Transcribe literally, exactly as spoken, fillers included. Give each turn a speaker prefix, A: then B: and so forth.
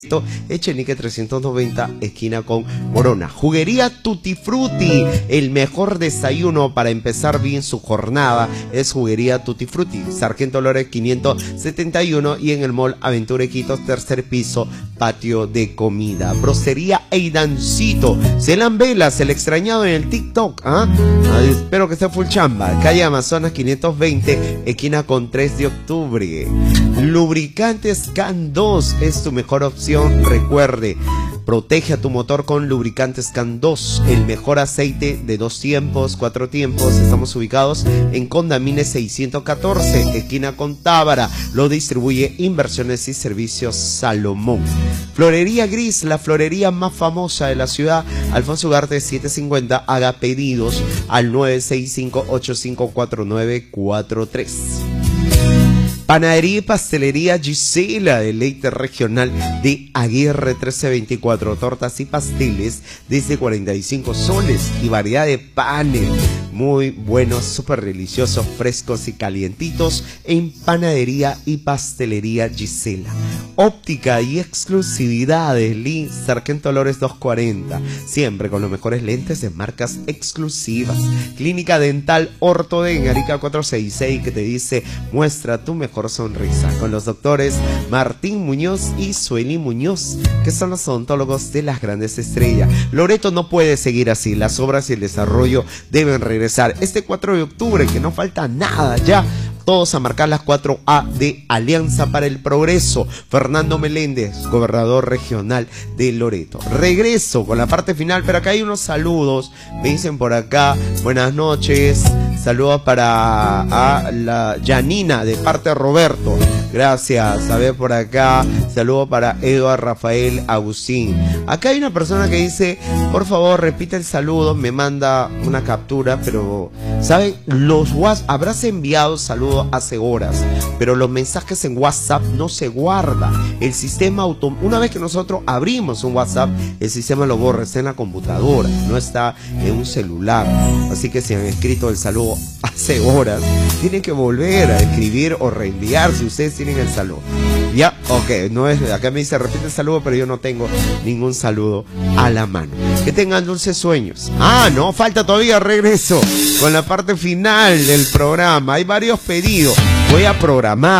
A: Echenique trescientos noventa, esquina con Morona. Juguería Tutti Frutti, el mejor desayuno para empezar bien su jornada es Juguería Tutti Frutti, Sargento Lores quinientos setenta y uno, y en el Mall Aventura Iquitos, tercer piso, patio de comida. Brocería Eidancito, Celan Velas, el extrañado en el TikTok, ¿ah? ¿ah? Espero que esté full chamba. Calle Amazonas quinientos veinte, esquina con tres de octubre. Lubricantes Can dos es tu mejor opción. Recuerde, protege a tu motor con Lubricantes Can dos, el mejor aceite de dos tiempos, cuatro tiempos. Estamos ubicados en Condamine seiscientos catorce, esquina con Tábara. Lo distribuye Inversiones y Servicios Salomón. Florería Gris, la florería más famosa de la ciudad. Alfonso Ugarte setecientos cincuenta. Haga pedidos al nueve seis cinco, ocho cinco cuatro nueve cuatro tres. Panadería y Pastelería Gisela, deleite regional de Aguirre trece veinticuatro, tortas y pasteles desde cuarenta y cinco soles y variedad de panes muy buenos, súper deliciosos, frescos y calientitos en Panadería y Pastelería Gisela. Óptica y exclusividades, Lee Sargento Lores doscientos cuarenta, siempre con los mejores lentes de marcas exclusivas. Clínica Dental Ortoden, Arica cuatrocientos sesenta y seis, que te dice muestra tu mejor sonrisa, con los doctores Martín Muñoz y Sueli Muñoz, que son los odontólogos de las grandes estrellas. Loreto no puede seguir así, las obras y el desarrollo deben regresar. Este cuatro de octubre, que no falta nada ya, todos a marcar las cuatro A de Alianza para el Progreso. Fernando Meléndez, gobernador regional de Loreto. Regreso con la parte final, pero acá hay unos saludos. Me dicen por acá, buenas noches. Saludos para a la Janina de parte de Roberto. Gracias. A ver por acá. Saludos para Eduardo Rafael Agustín. Acá hay una persona que dice, por favor, repite el saludo. Me manda una captura, pero ¿saben? Los WhatsApp, habrás enviado saludos hace horas, pero los mensajes en WhatsApp no se guarda. El sistema auto, una vez que nosotros abrimos un WhatsApp, el sistema lo borra, está en la computadora, no está en un celular. Así que si han escrito el saludo hace horas, tienen que volver a escribir o reenviar si ustedes tienen el saludo. Ya, ok, no es, acá me dice repite el saludo, pero yo no tengo ningún saludo a la mano. Que tengan dulces sueños. Ah, no, falta todavía. Regreso con la parte final del programa. Hay varios pedidos. Voy a programar.